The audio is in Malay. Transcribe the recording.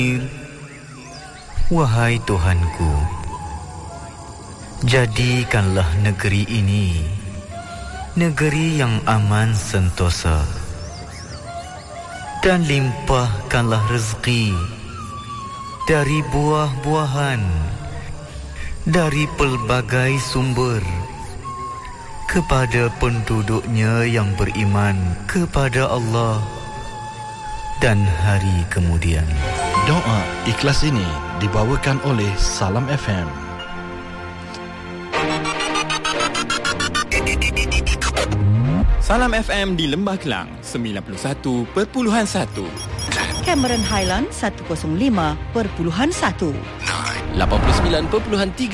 Wahai Tuhanku, jadikanlah negeri ini negeri yang aman sentosa, dan limpahkanlah rezeki dari buah-buahan, dari pelbagai sumber, kepada penduduknya yang beriman kepada Allah dan hari kemudian. Doa ikhlas ini dibawakan oleh Salam FM. Salam FM di Lembah Kelang 91.1, Cameron Highland 105.1, 89.3